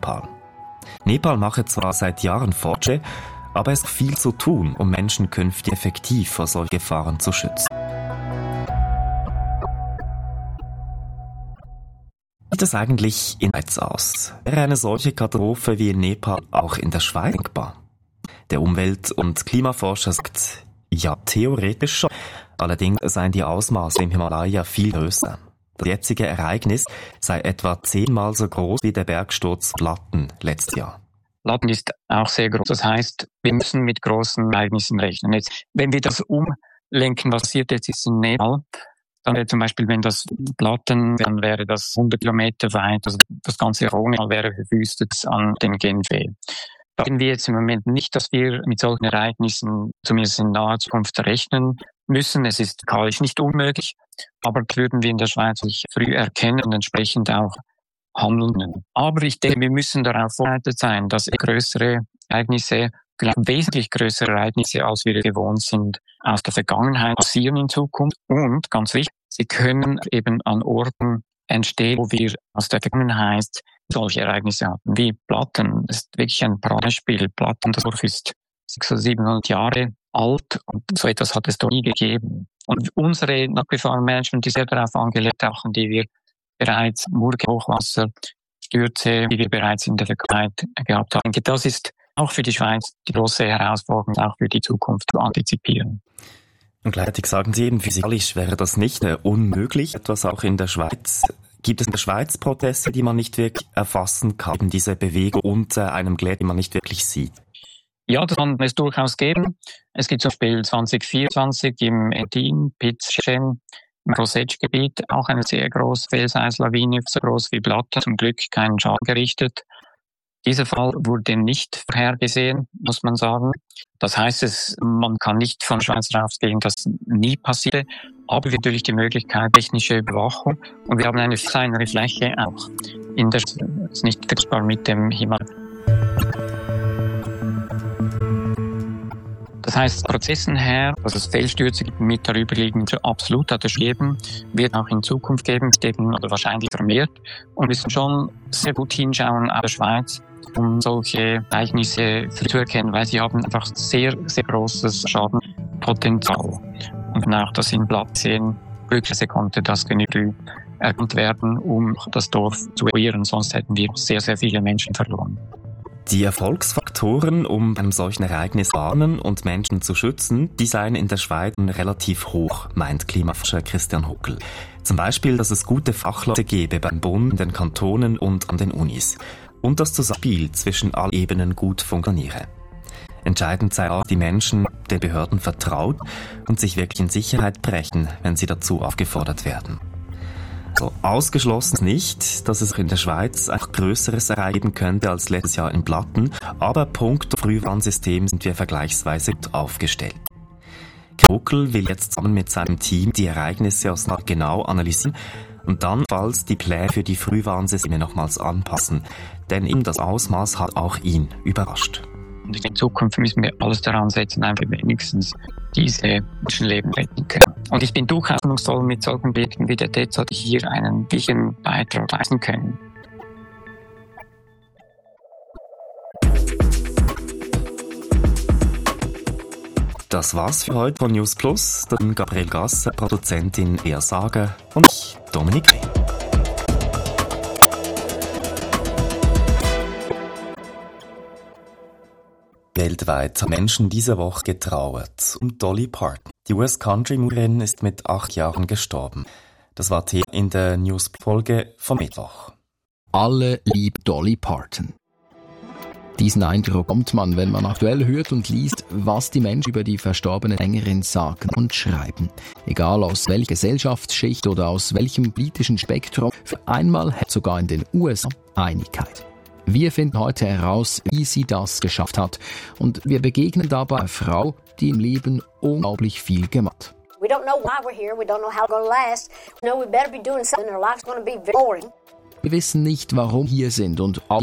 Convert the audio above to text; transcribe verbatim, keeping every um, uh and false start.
Nepal. Nepal mache zwar seit Jahren Fortschritte, aber es ist viel zu tun, um Menschen künftig effektiv vor solchen Gefahren zu schützen. Wie sieht es eigentlich in der Schweiz aus? Wäre eine solche Katastrophe wie in Nepal auch in der Schweiz denkbar? Der Umwelt- und Klimaforscher sagt, ja, theoretisch schon. Allerdings seien die Ausmaße im Himalaya viel größer. Das jetzige Ereignis sei etwa zehnmal so groß wie der Bergsturz Platten letztes Jahr. Platten ist auch sehr groß. Das heißt, wir müssen mit großen Ereignissen rechnen. Jetzt, wenn wir das umlenken, was passiert jetzt ist in Nepal, dann wäre zum Beispiel, wenn das Platten, dann wäre das hundert Kilometer weit, also das ganze Rhône wäre verwüstet an den Genfee. Da sehen wir jetzt im Moment nicht, dass wir mit solchen Ereignissen zumindest in naher Zukunft rechnen müssen. Es ist kalisch nicht unmöglich, aber das würden wir in der Schweiz früh erkennen und entsprechend auch handeln. Aber ich denke, wir müssen darauf vorbereitet sein, dass größere Ereignisse, wesentlich größere Ereignisse, als wir gewohnt sind, aus der Vergangenheit passieren in Zukunft. Und ganz wichtig, sie können eben an Orten entstehen, wo wir aus der Vergangenheit solche Ereignisse hatten, wie Platten. Das ist wirklich ein Beispiel. Platten, das Dorf ist sechshundert, siebenhundert Jahre alt und so etwas hat es dort nie gegeben. Und unsere Nachgefahrenmanagement ist sehr darauf angelegt, auch die wir bereits Murge, Hochwasser, Stürze, die wir bereits in der Vergangenheit gehabt haben. Das ist auch für die Schweiz die große Herausforderung, auch für die Zukunft zu antizipieren. Und gleichzeitig sagen Sie eben, physikalisch wäre das nicht äh, unmöglich, etwas auch in der Schweiz. Gibt es in der Schweiz Proteste, die man nicht wirklich erfassen kann, eben diese Bewegung unter einem Gletscher, die man nicht wirklich sieht? Ja, das kann es durchaus geben. Es gibt zum Beispiel zwanzig vierundzwanzig im Engadin, Piz-Chen, im Rosette-Gebiet, auch eine sehr große Felseneislawine, so groß wie Platten, zum Glück keinen Schaden gerichtet. Dieser Fall wurde nicht vorhergesehen, muss man sagen. Das heißt, es, man kann nicht von der Schweiz ausgehen, dass nie passiert. Aber wir haben natürlich die Möglichkeit technische Überwachung. Und wir haben eine kleinere Fläche auch in der, ist nicht vergleichbar mit dem Himalaya. Das heißt, Prozessen her, dass es Felsstürze gibt mit darüberliegend absolut hat es geben, wird auch in Zukunft geben, geben oder wahrscheinlich vermehrt. Und wir müssen schon sehr gut hinschauen auf der Schweiz, um solche Ereignisse zu erkennen, weil sie haben einfach sehr, sehr großes Schadenpotenzial. Und auch das in Blatt sehen, glücklicherweise konnte das genügend erkannt werden, um das Dorf zu evakuieren, sonst hätten wir sehr, sehr viele Menschen verloren. Die Erfolgsfaktoren, um einem solchen Ereignis zu warnen und Menschen zu schützen, die seien in der Schweiz relativ hoch, meint Klimaforscher Christian Huckel. Zum Beispiel, dass es gute Fachleute gäbe beim Bund, den Kantonen und an den Unis. Und das Zusammenspiel zwischen allen Ebenen gut funktioniere. Entscheidend sei auch, die Menschen den Behörden vertraut und sich wirklich in Sicherheit brächten, wenn sie dazu aufgefordert werden. So, ausgeschlossen ist nicht, dass es in der Schweiz ein größeres erreichen könnte als letztes Jahr in Platten, aber punkto Frühwarnsystem sind wir vergleichsweise gut aufgestellt. Huckel will jetzt zusammen mit seinem Team die Ereignisse aus Nacht genau analysieren und dann falls die Pläne für die Frühwarnsysteme nochmals anpassen, denn ihm das Ausmaß hat auch ihn überrascht. Und in Zukunft müssen wir alles daran setzen, einfach wenigstens diese Menschenleben retten können. Und ich bin durchaus hoffnungsvoll mit solchen Projekten wie der T E Z, die hier einen wichtigen Beitrag leisten können. Das war's für heute von News Plus. Dann Gabriel Gasser, Produzentin Lea Sager und ich, Dominik Reh. Weltweit haben Menschen diese Woche getrauert um Dolly Parton. Die U S-Country-Musikerin ist mit acht Jahren gestorben. Das war Thema in der News-Folge vom Mittwoch. Alle lieben Dolly Parton. Diesen Eindruck bekommt man, wenn man aktuell hört und liest, was die Menschen über die verstorbene Sängerin sagen und schreiben. Egal aus welcher Gesellschaftsschicht oder aus welchem politischen Spektrum, für einmal hat sogar in den U S A Einigkeit. Wir finden heute heraus, wie sie das geschafft hat. Und wir begegnen dabei einer Frau, die im Leben unglaublich viel gemacht hat. We don't know why we're here. We don't know how it's going to last. We know we better be doing something. Our life's going to be very boring. Wir wissen nicht, warum wir hier sind und all